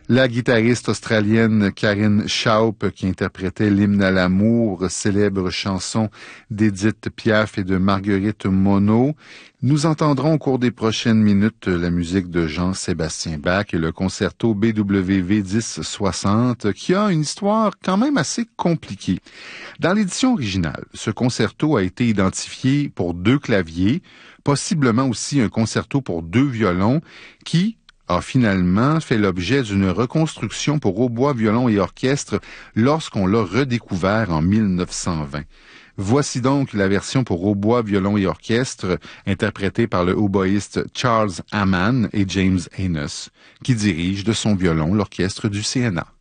La guitariste australienne Karen Schaub, qui interprétait l'hymne à l'amour, célèbre chanson d'Édith Piaf et de Marguerite Monod. Nous entendrons au cours des prochaines minutes la musique de Jean-Sébastien Bach et le concerto BWV 1060, qui a une histoire quand même assez compliquée. Dans l'édition originale, ce concerto a été identifié pour 2 claviers, possiblement aussi un concerto pour 2 violons, qui a finalement fait l'objet d'une reconstruction pour hautbois, violon et orchestre lorsqu'on l'a redécouvert en 1920. Voici donc la version pour hautbois, violon et orchestre interprétée par le hautboïste Charles Hamann et James Haynes, qui dirige de son violon l'orchestre du CNA.